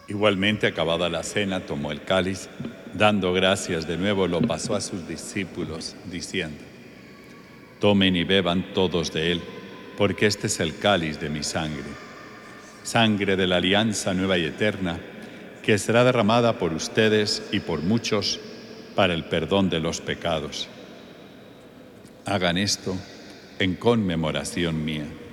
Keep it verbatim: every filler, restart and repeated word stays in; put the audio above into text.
Igualmente, acabada la cena, tomó el cáliz, dando gracias de nuevo, lo pasó a sus discípulos, diciendo: Tomen y beban todos de él, porque este es el cáliz de mi sangre, sangre de la alianza nueva y eterna, que será derramada por ustedes y por muchos para el perdón de los pecados. Hagan esto en conmemoración mía.